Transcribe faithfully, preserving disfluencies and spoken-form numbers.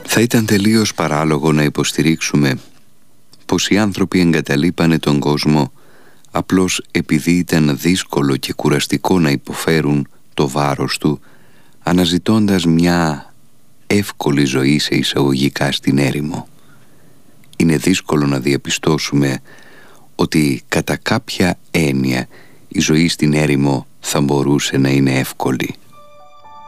Θα ήταν τελείως παράλογο να υποστηρίξουμε πως οι άνθρωποι εγκαταλείπανε τον κόσμο απλώς επειδή ήταν δύσκολο και κουραστικό να υποφέρουν το βάρος του, αναζητώντας μια εύκολη ζωή σε εισαγωγικά στην έρημο. Είναι δύσκολο να διαπιστώσουμε ότι κατά κάποια έννοια η ζωή στην έρημο θα μπορούσε να είναι εύκολη.